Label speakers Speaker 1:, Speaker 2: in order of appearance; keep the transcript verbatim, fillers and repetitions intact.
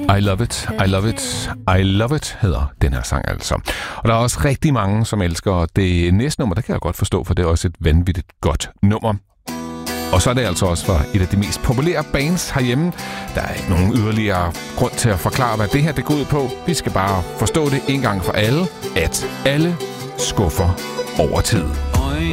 Speaker 1: I love it, I love it, I love it hedder den her sang altså. Og der er også rigtig mange, som elsker det næste nummer. Det kan jeg godt forstå, for det er også et vanvittigt godt nummer. Og så er det altså også for et af de mest populære bands herhjemme. Der er ikke nogen yderligere grund til at forklare, hvad det her det går ud på. Vi skal bare forstå det en gang for alle, at alle skuffer over tid.